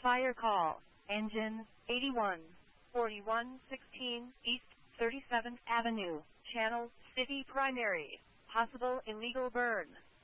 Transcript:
Fire call. Engine 81. 4116 East 37th Avenue. Channel City Primary. Possible illegal burn.